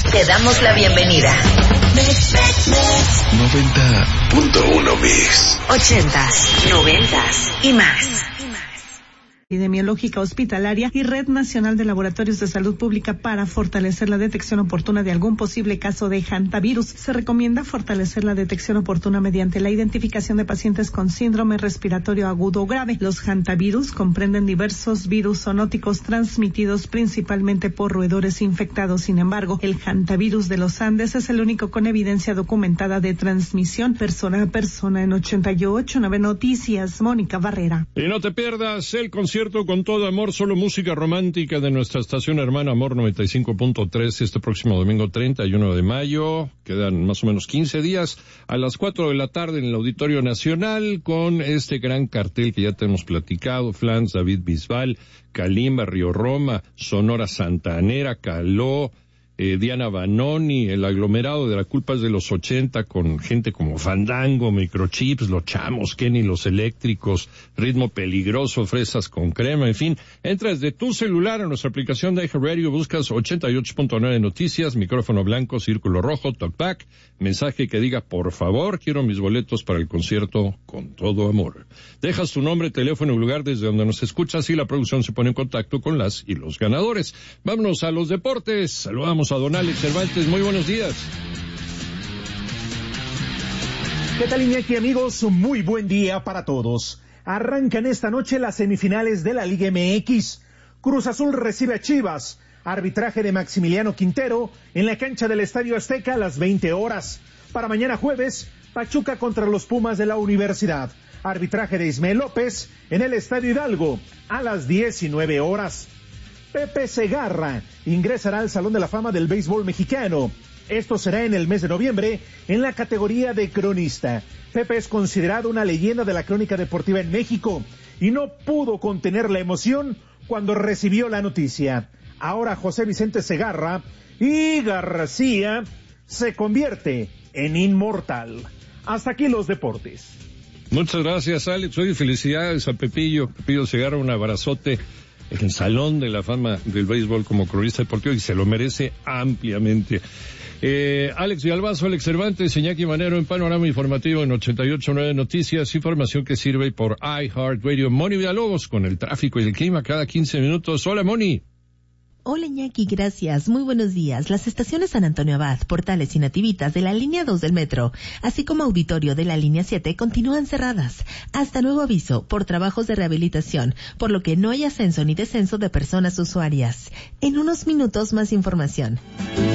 Te damos la bienvenida. 90.1 Mix. 80s, 90s y más. Epidemiológica Hospitalaria y Red Nacional de Laboratorios de Salud Pública para fortalecer la detección oportuna de algún posible caso de hantavirus. Se recomienda fortalecer la detección oportuna mediante la identificación de pacientes con síndrome respiratorio agudo o grave. Los hantavirus comprenden diversos virus zoonóticos transmitidos principalmente por roedores infectados. Sin embargo, el hantavirus de los Andes es el único con evidencia documentada de transmisión persona a persona. En 88.9 Noticias, Mónica Barrera. Y no te pierdas el concierto con todo amor, solo música romántica de nuestra estación hermana Amor 95.3 este próximo domingo 31 de mayo. Quedan más o menos 15 días a las 4 de la tarde en el Auditorio Nacional con este gran cartel que ya te hemos platicado: Flans, David Bisbal, Kalimba, Río Roma, Sonora Santanera, Caló, Diana Banoni, el aglomerado de la culpa es de los 80 con gente como Fandango, Microchips, Los Chamos, Kenny, Los Eléctricos, Ritmo Peligroso, Fresas con Crema, en fin. Entras de tu celular a nuestra aplicación de iHeartRadio, buscas 88.9 Noticias, micrófono blanco, círculo rojo, talkback, mensaje que diga: por favor, quiero mis boletos para el concierto con todo amor. Dejas tu nombre, teléfono y lugar desde donde nos escuchas y la producción se pone en contacto con las y los ganadores. Vámonos a los deportes. Saludamos a don Alex Cervantes. Muy buenos días. ¿Qué tal, Iñaki, amigos? Muy buen día para todos. Arrancan esta noche las semifinales de la Liga MX. Cruz Azul recibe a Chivas. Arbitraje de Maximiliano Quintero en la cancha del Estadio Azteca a las 20 horas. Para mañana jueves, Pachuca contra los Pumas de la Universidad. Arbitraje de Ismael López en el Estadio Hidalgo a las 19 horas. Pepe Segarra ingresará al Salón de la Fama del Béisbol Mexicano. Esto será en el mes de noviembre en la categoría de cronista. Pepe es considerado una leyenda de la crónica deportiva en México y no pudo contener la emoción cuando recibió la noticia. Ahora José Vicente Segarra y García se convierte en inmortal. Hasta aquí los deportes. Muchas gracias, Alex. Oye, felicidades a Pepillo Segarra, un abrazote en el Salón de la Fama del Béisbol como cronista deportivo y se lo merece ampliamente. Alex Villalbazo, Alex Cervantes, Iñaki Manero en Panorama Informativo en 88.9 Noticias, información que sirve por iHeartRadio. Moni Villalobos con el tráfico y el clima cada 15 minutos. Hola, Moni. Hola, Iñaki, gracias. Muy buenos días. Las estaciones San Antonio Abad, Portales y Nativitas de la línea 2 del metro, así como Auditorio de la línea 7, continúan cerradas. Hasta nuevo aviso, por trabajos de rehabilitación, por lo que no hay ascenso ni descenso de personas usuarias. En unos minutos más información.